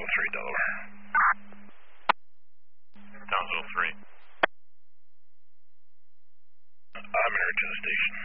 Townsville 3, Delaware. Townsville 3. I'm in to the station.